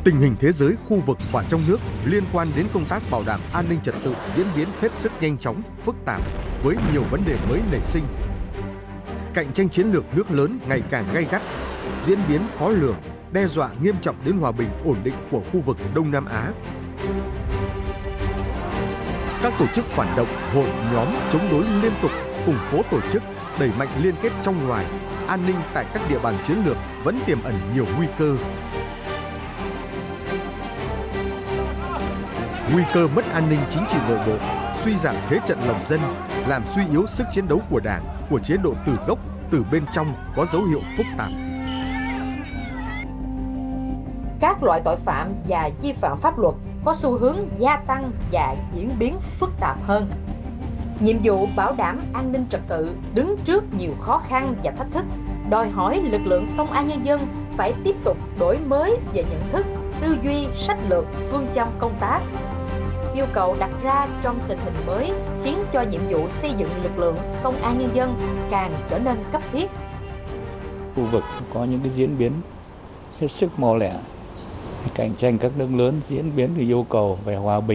Tình hình thế giới, khu vực và trong nước liên quan đến công tác bảo đảm an ninh trật tự diễn biến hết sức nhanh chóng, phức tạp với nhiều vấn đề mới nảy sinh. Cạnh tranh chiến lược nước lớn ngày càng gay gắt, diễn biến khó lường, đe dọa nghiêm trọng đến hòa bình ổn định của khu vực Đông Nam Á. Các tổ chức phản động, hội nhóm chống đối liên tục củng cố tổ chức, đẩy mạnh liên kết trong ngoài, an ninh tại các địa bàn chiến lược vẫn tiềm ẩn nhiều nguy cơ. Nguy cơ mất an ninh chính trị nội bộ, suy giảm thế trận lòng dân, làm suy yếu sức chiến đấu của Đảng, của chế độ từ gốc, từ bên trong có dấu hiệu phức tạp. Các loại tội phạm và vi phạm pháp luật có xu hướng gia tăng và diễn biến phức tạp hơn. Nhiệm vụ bảo đảm an ninh trật tự đứng trước nhiều khó khăn và thách thức, đòi hỏi lực lượng công an nhân dân phải tiếp tục đổi mới về nhận thức, tư duy, sách lược, phương châm công tác. Yêu cầu đặt ra trong tình hình mới khiến cho nhiệm vụ xây dựng lực lượng công an nhân dân càng trở nên cấp thiết. Khu vực có những cái diễn biến hết sức mau lẹ, cạnh tranh các nước lớn diễn biến thì yêu cầu về hòa bình